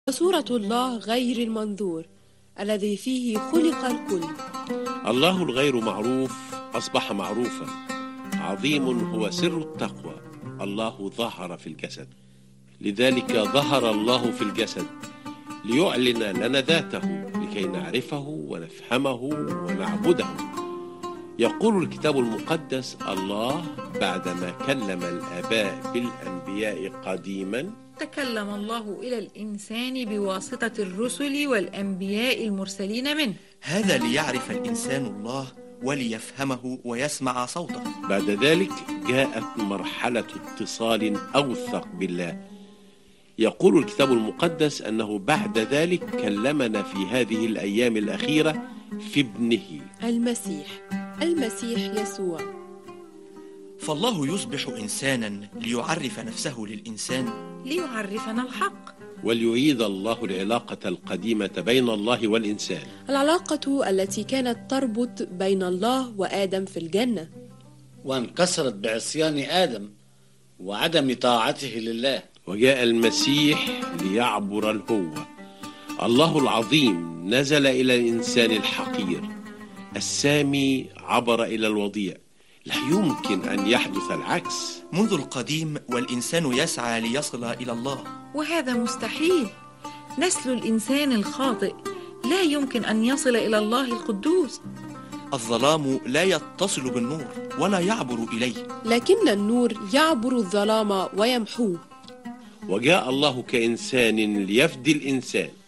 صورة الله غير المنظور الذي فيه خلق الكل. الله الغير معروف أصبح معروفا. عظيم هو سر التقوى. الله ظهر في الجسد، لذلك ظهر الله في الجسد ليعلن لنا ذاته لكي نعرفه ونفهمه ونعبده. يقول الكتاب المقدس: الله بعدما كلم الآباء بالأنبياء قديما تكلم الله إلى الإنسان بواسطة الرسل والأنبياء المرسلين منه. هذا ليعرف الإنسان الله وليفهمه ويسمع صوته. بعد ذلك جاءت مرحلة اتصال أوثق بالله. يقول الكتاب المقدس أنه بعد ذلك كلمنا في هذه الأيام الأخيرة في ابنه المسيح يسوع. فالله يصبح إنسانا ليعرف نفسه للإنسان، ليعرفنا الحق، وليعيد الله العلاقة القديمة بين الله والإنسان، العلاقة التي كانت تربط بين الله وآدم في الجنة، وانكسرت بعصيان آدم وعدم طاعته لله. وجاء المسيح ليعبر الهوة. الله العظيم نزل إلى الإنسان الحقير. السامي عبر إلى الوضيع. لا يمكن أن يحدث العكس. منذ القديم والإنسان يسعى ليصل إلى الله، وهذا مستحيل. نسل الإنسان الخاطئ لا يمكن أن يصل إلى الله القدوس. الظلام لا يتصل بالنور ولا يعبر إليه، لكن النور يعبر الظلام ويمحوه. وجاء الله كإنسان ليفدي الإنسان.